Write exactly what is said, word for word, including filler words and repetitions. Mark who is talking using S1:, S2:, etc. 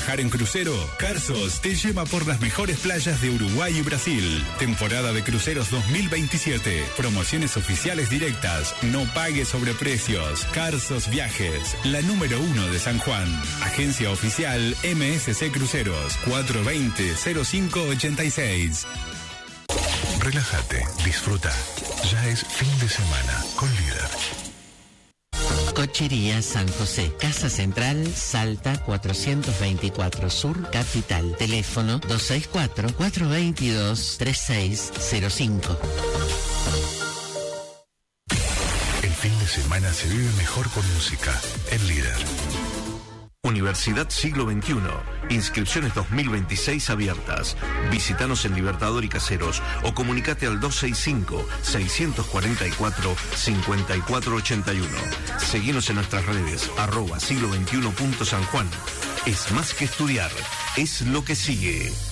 S1: viajar en crucero? Carsos te lleva por las mejores playas de Uruguay y Brasil. Temporada de cruceros dos mil veintisiete. Promociones oficiales directas. No pagues sobreprecios. Carsos Viajes, la número uno de San Juan. Agencia oficial M S C Cruceros, cuatro dos cero, cero cinco ocho seis.
S2: Relájate, disfruta. Ya es fin de semana con Líder.
S3: Cochería San José, Casa Central, Salta cuatrocientos veinticuatro Sur, Capital. Teléfono dos seis cuatro, cuatro dos dos, tres seis cero cinco.
S2: El fin de semana se vive mejor con música. El Líder.
S4: Universidad Siglo veintiuno. Inscripciones dos mil veintiséis abiertas. Visítanos en Libertador y Caseros o comunicate al dos seis cinco, seis cuatro cuatro, cinco cuatro ocho uno. Seguinos en nuestras redes, arroba siglo veintiuno punto San Juan. Es más que estudiar, es lo que sigue.